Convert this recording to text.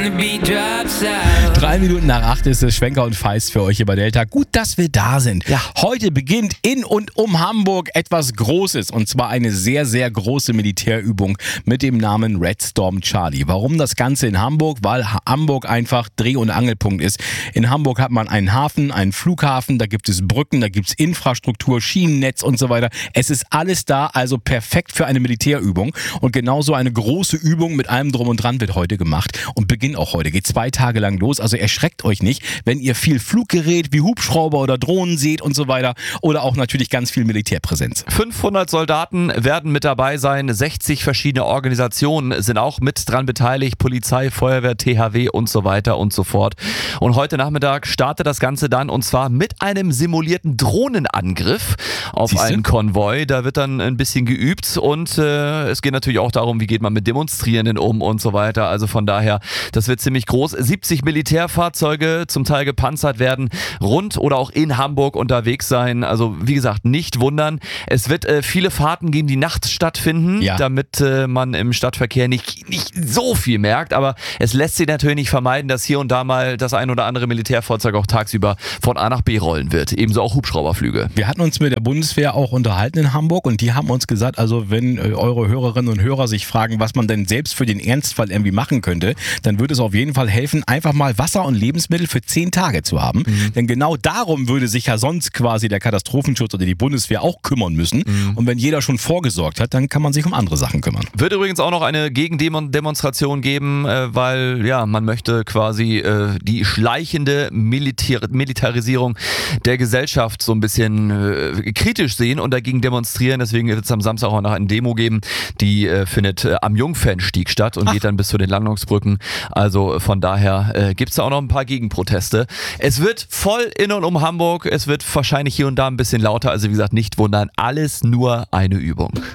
3 Minuten nach 8 ist es. Schwenker und Feist für euch hier bei Delta. Gut, dass wir da sind. Ja. Heute beginnt in und um Hamburg etwas Großes. Und zwar eine sehr, sehr große Militärübung mit dem Namen Red Storm Charlie. Warum das Ganze in Hamburg? Weil Hamburg einfach Dreh- und Angelpunkt ist. In Hamburg hat man einen Hafen, einen Flughafen, da gibt es Brücken, da gibt es Infrastruktur, Schienennetz und so weiter. Es ist alles da, also perfekt für eine Militärübung. Und genauso eine große Übung mit allem Drum und Dran wird heute gemacht. Und beginnt auch heute. Geht 2 Tage lang los. Also erschreckt euch nicht, wenn ihr viel Fluggerät wie Hubschrauber oder Drohnen seht und so weiter. Oder auch natürlich ganz viel Militärpräsenz. 500 Soldaten werden mit dabei sein. 60 verschiedene Organisationen sind auch mit dran beteiligt. Polizei, Feuerwehr, THW und so weiter und so fort. Und heute Nachmittag startet das Ganze dann und zwar mit einem simulierten Drohnenangriff auf einen Konvoi. Da wird dann ein bisschen geübt und es geht natürlich auch darum, wie geht man mit Demonstrierenden um und so weiter. Also von daher, das wird ziemlich groß. 70 Militärfahrzeuge, zum Teil gepanzert, werden rund oder auch in Hamburg unterwegs sein. Also wie gesagt, nicht wundern. Es wird viele Fahrten geben, die nachts stattfinden, damit man im Stadtverkehr nicht so viel merkt. Aber es lässt sich natürlich nicht vermeiden, dass hier und da mal das ein oder andere Militärfahrzeug auch tagsüber von A nach B rollen wird. Ebenso auch Hubschrauberflüge. Wir hatten uns mit der Bundeswehr auch unterhalten in Hamburg und die haben uns gesagt, also wenn eure Hörerinnen und Hörer sich fragen, was man denn selbst für den Ernstfall irgendwie machen könnte, dann würde es auf jeden Fall helfen, einfach mal Wasser und Lebensmittel für 10 Tage zu haben. Denn genau darum würde sich ja sonst quasi der Katastrophenschutz oder die Bundeswehr auch kümmern müssen. Und wenn jeder schon vorgesorgt hat, dann kann man sich um andere Sachen kümmern. Wird übrigens auch noch eine Gegendemonstration geben, weil man möchte quasi die schleichende Militarisierung der Gesellschaft so ein bisschen kritisch sehen und dagegen demonstrieren. Deswegen wird es am Samstag auch noch eine Demo geben, die findet am Jungfernstieg statt und geht dann bis zu den Landungsbrücken. Also von daher gibt es da auch noch ein paar Gegenproteste. Es wird voll in und um Hamburg. Es wird wahrscheinlich hier und da ein bisschen lauter. Also wie gesagt, nicht wundern. Alles nur eine Übung.